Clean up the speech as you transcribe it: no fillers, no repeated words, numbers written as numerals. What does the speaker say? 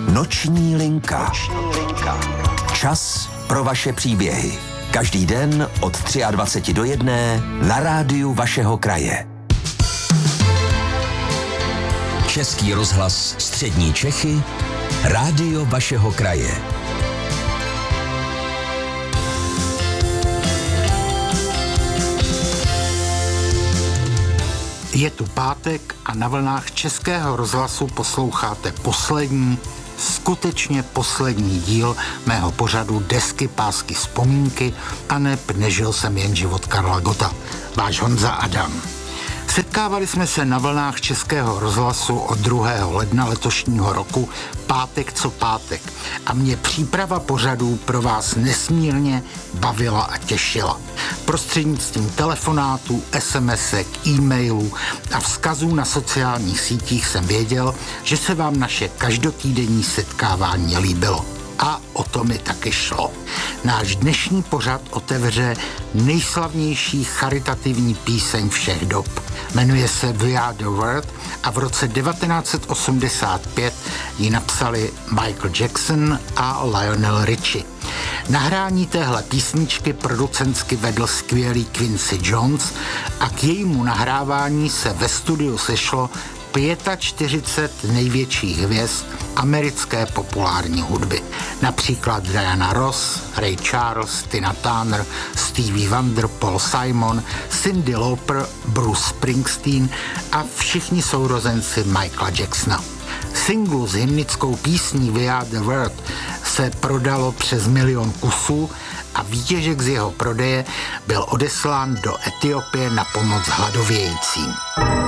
Noční linka. Čas pro vaše příběhy. Každý den od 23 do 1 na rádiu vašeho kraje. Český rozhlas Střední Čechy, rádio vašeho kraje. Je tu pátek a na vlnách Českého rozhlasu posloucháte poslední, skutečně poslední díl mého pořadu Desky, pásky, vzpomínky a neb nežil jsem jen život Karla Gotta. Váš Honza Adam. Setkávali jsme se na vlnách Českého rozhlasu od 2. ledna letošního roku, pátek co pátek. A mě příprava pořadů pro vás nesmírně bavila a těšila. Prostřednictvím telefonátů, SMSek, e-mailů a vzkazů na sociálních sítích jsem věděl, že se vám naše každotýdenní setkávání líbilo. A o to mi taky šlo. Náš dnešní pořad otevře nejslavnější charitativní píseň všech dob. Jmenuje se We Are The World a v roce 1985 ji napsali Michael Jackson a Lionel Richie. Nahrání téhle písničky producentsky vedl skvělý Quincy Jones a k jejímu nahrávání se ve studiu sešlo 45 největších hvězd americké populární hudby. Například Diana Ross, Ray Charles, Tina Turner, Stevie Wonder, Paul Simon, Cyndi Lauper, Bruce Springsteen a všichni sourozenci Michaela Jacksona. Singlu s hymnickou písní We Are The World se prodalo přes 1 milion kusů a výtěžek z jeho prodeje byl odeslán do Etiopie na pomoc hladovějícím.